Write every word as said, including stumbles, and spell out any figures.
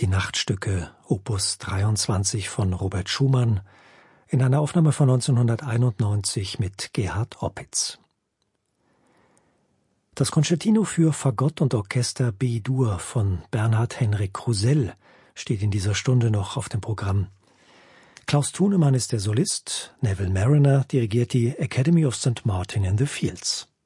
die Nachtstücke Opus dreiundzwanzig von Robert Schumann in einer Aufnahme von neunzehnhunderteinundneunzig mit Gerhard Opitz. Das Concertino für Fagott und Orchester B-Dur von Bernhard Henrik Krusell steht in dieser Stunde noch auf dem Programm. Klaus Thunemann ist der Solist, Neville Marriner dirigiert die Academy of Saint Martin in the Fields.